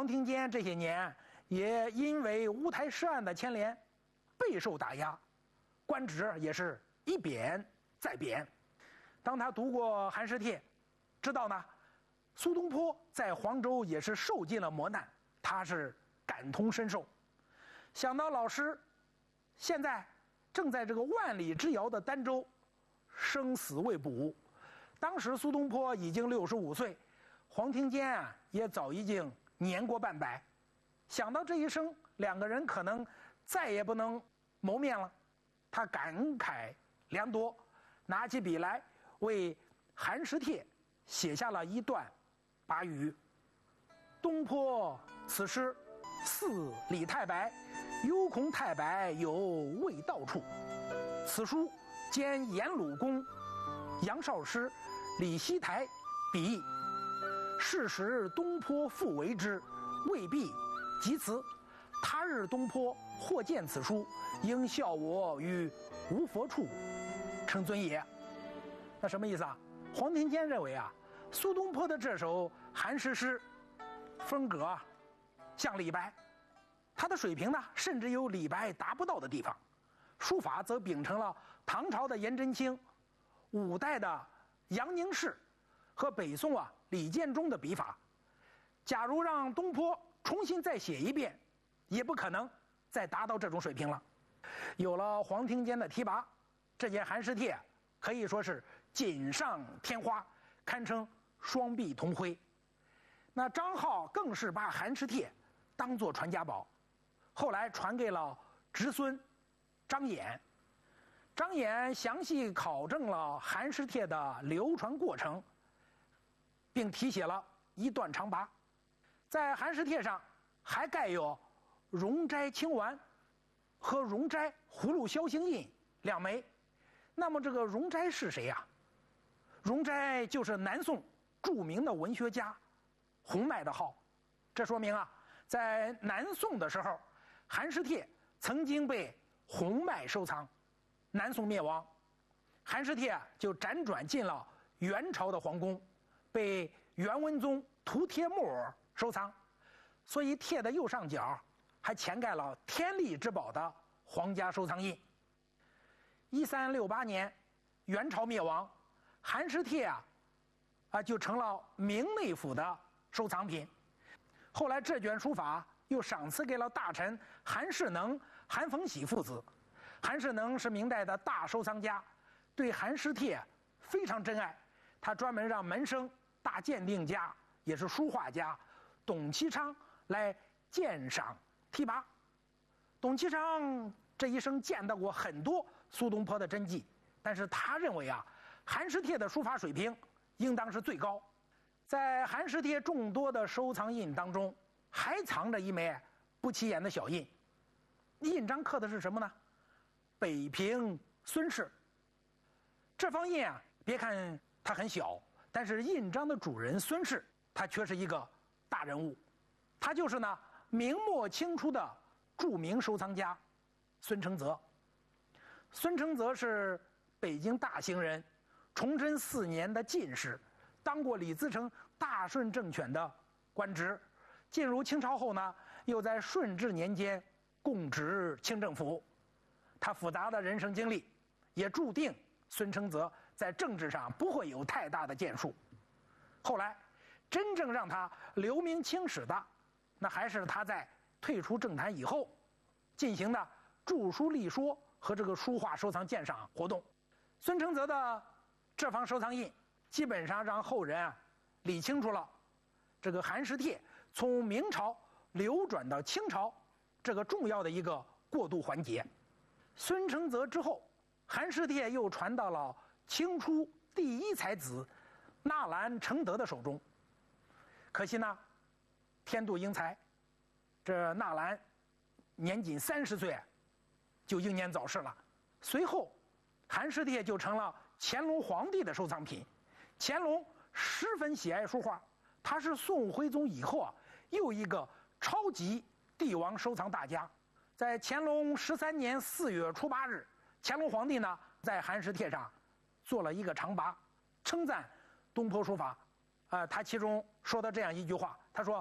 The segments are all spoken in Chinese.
黄庭坚这些年也因为乌台诗案的牵连，备受打压，官职也是一贬再贬。当他读过《寒食帖》，知道呢，苏东坡在黄州也是受尽了磨难，他是感同身受。想到老师现在正在这个万里之遥的儋州，生死未卜。当时苏东坡已经65岁，黄庭坚啊也早已经年过半百。想到这一生两个人可能再也不能谋面了，他感慨良多，拿起笔来为《寒食帖》写下了一段跋语：东坡此诗似李太白，犹恐太白有未到处。此书兼颜鲁公、杨少师、李希台笔意，是时东坡复为之，未必及此。他日东坡或见此书，应笑我于无佛处，称尊也。那什么意思啊？黄庭坚认为啊，苏东坡的这首寒食诗风格啊像李白，他的水平呢甚至有李白达不到的地方，书法则秉承了唐朝的颜真卿、五代的杨凝式和北宋李建中的笔法。假如让东坡重新再写一遍，也不可能再达到这种水平了。有了黄庭坚的提拔，这件《寒食帖》可以说是锦上添花，堪称双璧同辉。那张浩更是把《寒食帖》当作传家宝，后来传给了侄孙张衍。张衍详细考证了《寒食帖》的流传过程，并题写了一段长跋。在《寒食帖》上还盖有容斋青丸和容斋葫芦枭星印两枚。那么这个容斋是谁呀？容斋就是南宋著名的文学家洪迈的号。这说明啊，在南宋的时候，《寒食帖》曾经被洪迈收藏。南宋灭亡，《寒食帖》就辗转进了元朝的皇宫，被元文宗涂贴木偶收藏。所以帖的右上角还嵌盖了天力之宝的皇家收藏印。1368年，元朝灭亡，《寒食帖》就成了明内府的收藏品。后来这卷书法又赏赐给了大臣韩世能、韩逢喜父子。韩世能是明代的大收藏家，对《寒食帖》非常珍爱，他专门让门生、大鉴定家，也是书画家董其昌来鉴赏提拔。董其昌这一生见到过很多苏东坡的真迹，但是他认为《寒食帖》的书法水平应当是最高。在《寒食帖》众多的收藏印当中，还藏着一枚不起眼的小印，印章刻的是什么呢？北平孙氏。这方印别看它很小，但是印章的主人孙氏，他却是一个大人物。他就是呢明末清初的著名收藏家孙承泽。孙承泽是北京大兴人，崇祯4年的进士，当过李自成大顺政权的官职。进入清朝后呢，又在顺治年间供职清政府。他复杂的人生经历也注定孙承泽在政治上不会有太大的建树。后来真正让他留名青史的，那还是他在退出政坛以后进行的著书立说和这个书画收藏鉴赏活动。孙承泽的这方收藏印基本上让后人理清楚了这个《寒食帖》从明朝流转到清朝这个重要的一个过渡环节。孙承泽之后，《寒食帖》又传到了清初第一才子纳兰承德的手中。可惜呢，天妒英才，这纳兰年仅30岁就英年早逝了。随后，《寒食帖》就成了乾隆皇帝的收藏品。乾隆十分喜爱书画，他是宋徽宗以后又一个超级帝王收藏大家。在乾隆13年4月初8日，乾隆皇帝呢在《寒食帖》上做了一个长跋，称赞东坡书法。他其中说到这样一句话，他说：“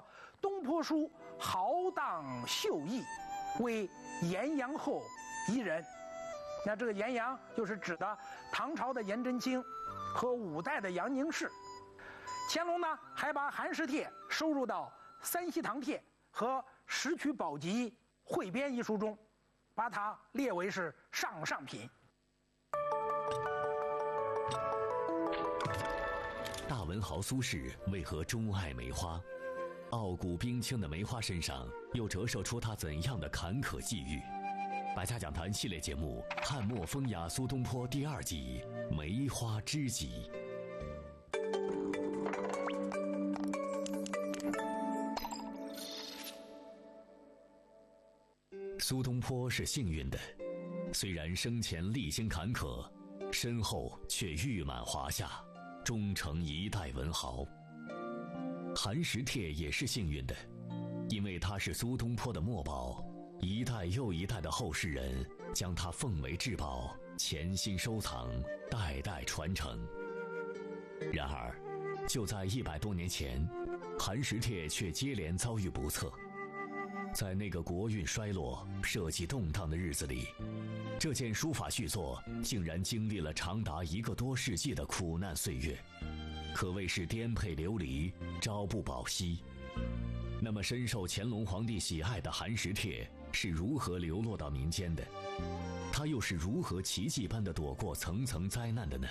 东坡书豪荡秀逸，为炎阳后宜人。那这个炎阳就是指的唐朝的颜真卿和五代的杨凝式。乾隆呢还把寒食帖收入到《三希堂帖》和《石渠宝笈汇编》一书中，把它列为是上品。 大文豪苏轼为何钟爱梅花？傲骨冰清的梅花身上又折射出他怎样的坎坷际遇？百家讲坛系列节目《汉末风雅苏东坡》第2集《梅花知己》。苏东坡是幸运的，虽然生前历经坎坷，身后却誉满华夏，终成一代文豪。寒食帖也是幸运的，因为他是苏东坡的墨宝，一代又一代的后世人将它奉为至宝，潜心收藏，代代传承。然而，就在100多年前，寒食帖却接连遭遇不测。在那个国运衰落、社稷动荡的日子里，这件书法续作竟然经历了长达1个多世纪的苦难岁月，可谓是颠沛流离，朝不保夕。那么深受乾隆皇帝喜爱的寒食帖是如何流落到民间的？它又是如何奇迹般的躲过层层灾难的呢？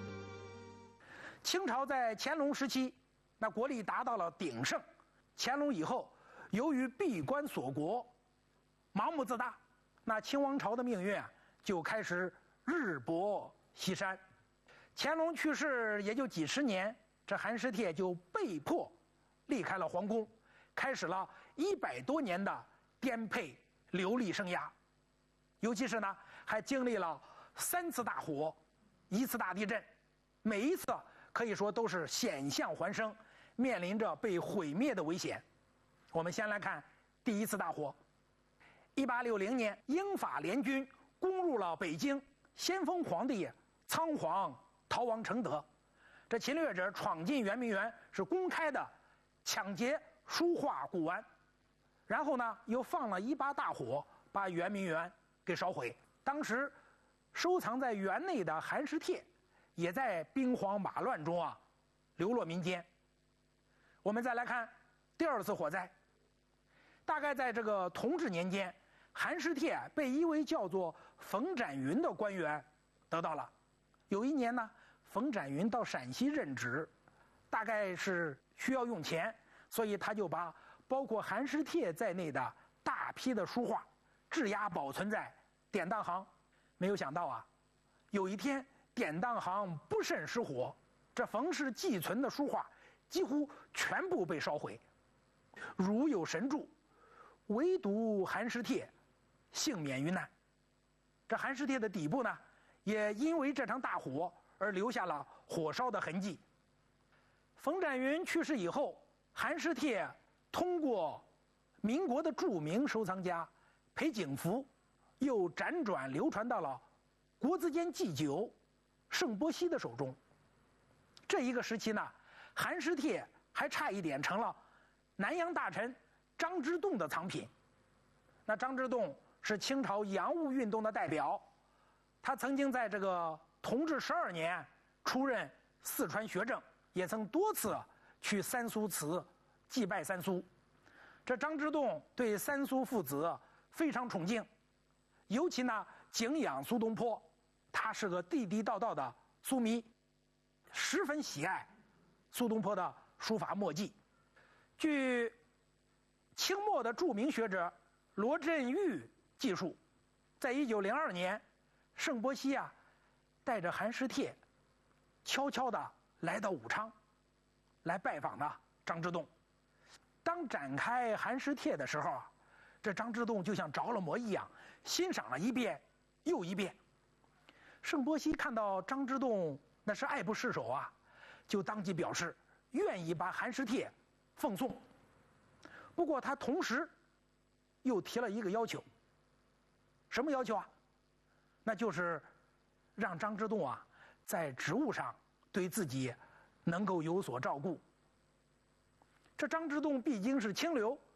清朝在乾隆时期，那国力达到了鼎盛。乾隆以后，由于闭关锁国，盲目自大，那清王朝的命运就开始日薄西山。乾隆去世也就几十年，这寒食帖就被迫离开了皇宫，开始了100多年的颠沛流离生涯。尤其是呢，还经历了3次大火，1次大地震，每一次可以说都是险象环生，面临着被毁灭的危险。我们先来看第1次大火。1860年，英法联军攻入了北京，先锋皇帝仓皇逃亡承德。这侵略者闯进圆明园，是公开的抢劫书画古玩，然后呢又放了一把大火，把圆明园给烧毁。当时收藏在园内的寒食帖也在兵荒马乱中流落民间。我们再来看第2次火灾，大概在这个同治年间，寒食帖被一位叫做冯展云的官员得到了。有一年呢，冯展云到陕西任职，大概是需要用钱，所以他就把包括寒食帖在内的大批的书画质押保存在典当行。没有想到有一天典当行不慎失火，这冯氏寄存的书画几乎全部被烧毁，如有神助，唯独寒食帖幸免于难。这寒食帖的底部呢，也因为这场大火而留下了火烧的痕迹。冯展云去世以后，寒食帖通过民国的著名收藏家裴景福，又辗转流传到了国子监祭酒盛波熙的手中。这一个时期呢，寒食帖还差一点成了南洋大臣张之洞的藏品。那张之洞是清朝洋务运动的代表，他曾经在这个同治12年出任四川学政，也曾多次去三苏祠祭拜三苏。这张之洞对三苏父子非常崇敬，尤其呢敬仰苏东坡，他是个地地道道的苏迷，十分喜爱苏东坡的书法墨迹。据清末的著名学者罗振玉记述，在1902年，盛波熙带着寒食帖悄悄地来到武昌，来拜访了张之洞。当展开寒食帖的时候这张之洞就像着了魔一样，欣赏了一遍又一遍。盛波熙看到张之洞那是爱不释手就当即表示愿意把寒食帖奉送。不过他同时又提了一个要求。什么要求那就是让张之洞在职务上对自己能够有所照顾。 这张之洞毕竟是清流，